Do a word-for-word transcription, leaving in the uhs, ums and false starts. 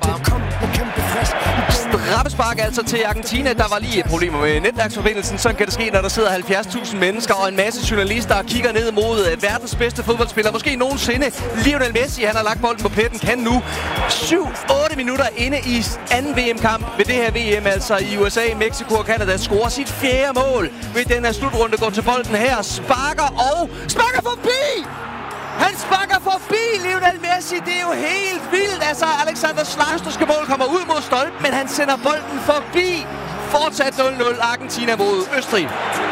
Straffespark altså til Argentina. Der var lige problemer med netværksforbindelsen. Sådan kan det ske, når der sidder halvfjerds tusind mennesker og en masse journalister og kigger ned mod verdens bedste fodboldspiller. Måske nogensinde. Lionel Messi, han har lagt bolden på pletten. Kan nu syv otte minutter inde i anden V M-kamp ved det her V M, altså i U S A, Mexico og Canada, scorer sit fjerde mål ved den her slutrunde. Går til bolden her, sparker og sparker forbi! Han sparker forbi Lionel Messi. Det er jo helt vildt. Altså, Alexander Slansterske mål kommer ud mod stolpen, men han sender bolden forbi. Fortsat nul nul Argentina mod Østrig.